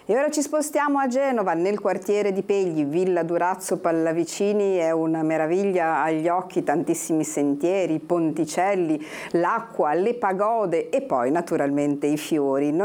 E ora ci spostiamo a Genova, nel quartiere di Pegli. Villa Durazzo Pallavicini è una meraviglia agli occhi, tantissimi sentieri, ponticelli, l'acqua, le pagode e poi naturalmente i fiori.